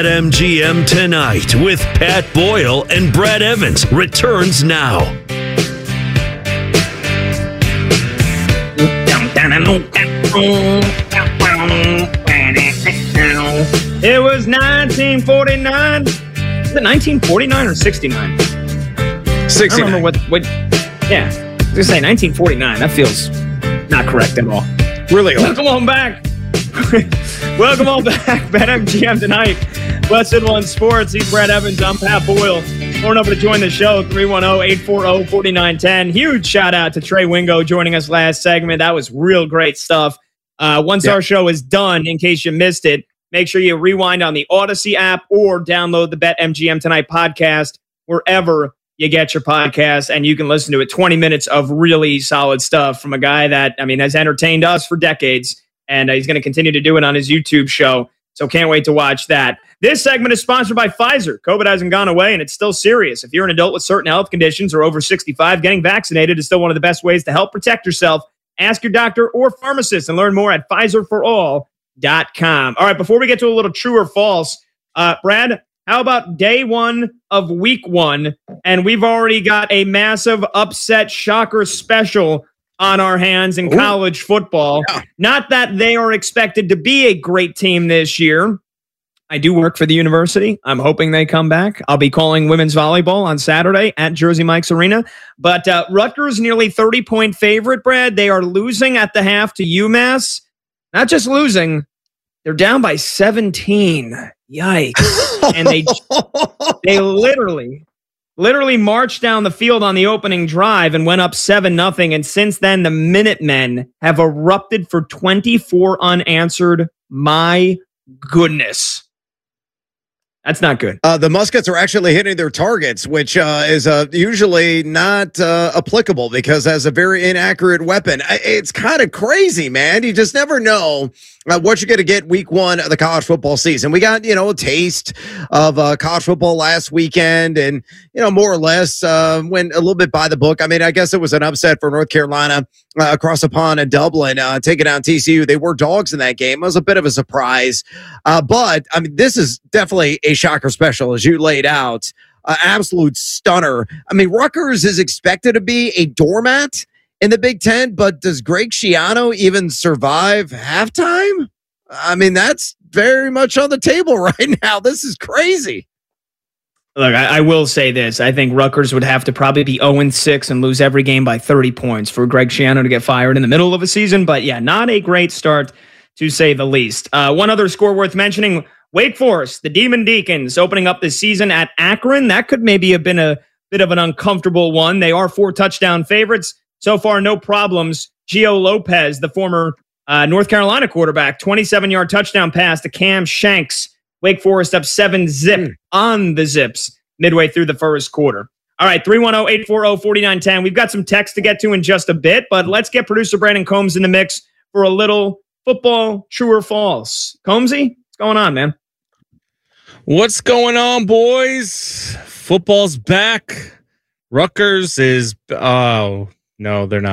BetMGM Tonight with Pat Boyle and Brad Evans returns now. It was 1949. Is it 1949 or 69? 69. I don't remember what yeah. I was going to say 1949. That feels not correct at all. Really old. Welcome on back. Welcome on back. BetMGM Tonight. Blessed One Sports. He's Brad Evans. I'm Pat Boyle. Born over to join the show, 310-840-4910. Huge shout out to Trey Wingo joining us last segment. That was real great stuff. Once our show is done, in case you missed it, make sure you rewind on the Odyssey app or download the BetMGM Tonight podcast wherever you get your podcast, and you can listen to it. 20 minutes of really solid stuff from a guy that, has entertained us for decades, and he's going to continue to do it on his YouTube show. So can't wait to watch that. This segment is sponsored by Pfizer. COVID hasn't gone away, and it's still serious. If you're an adult with certain health conditions or over 65, getting vaccinated is still one of the best ways to help protect yourself. Ask your doctor or pharmacist and learn more at PfizerForAll.com. All right, before we get to a little true or false, Brad, how about day one of week one? And we've already got a massive upset shocker special on our hands in college football. Yeah. Not that they are expected to be a great team this year. I do work for the university. I'm hoping they come back. I'll be calling women's volleyball on Saturday at Jersey Mike's Arena. But Rutgers, nearly 30-point favorite, Brad. They are losing at the half to UMass. Not just losing, they're down by 17. Yikes. And they literally marched down the field on the opening drive and went up 7-0. And since then, the Minutemen have erupted for 24 unanswered. My goodness. That's not good. The Muskets are actually hitting their targets, which is usually not applicable because that's a very inaccurate weapon. It's kind of crazy, man. You just never know what you're going to get week one of the college football season. We got, a taste of college football last weekend and, more or less went a little bit by the book. I guess it was an upset for North Carolina across the pond in Dublin, taking down TCU. They were dogs in that game. It was a bit of a surprise. But this is definitely a shocker special, as you laid out. Absolute stunner. Rutgers is expected to be a doormat in the Big Ten, but does Greg Schiano even survive halftime? That's very much on the table right now. This is crazy. Look, I will say this. I think Rutgers would have to probably be 0-6 and lose every game by 30 points for Greg Schiano to get fired in the middle of a season. But yeah, not a great start, to say the least. One other score worth mentioning, Wake Forest, the Demon Deacons, opening up this season at Akron. That could maybe have been a bit of an uncomfortable one. They are 4-touchdown favorites. So far, no problems. Gio Lopez, the former North Carolina quarterback, 27-yard touchdown pass to Cam Shanks. Wake Forest up 7-zip on the Zips midway through the first quarter. All right, 310-840-4910. We've got some text to get to in just a bit, but let's get producer Brandon Combs in the mix for a little football true or false. Combsy, what's going on, man? What's going on, boys? Football's back. Rutgers is... Oh, no, they're not.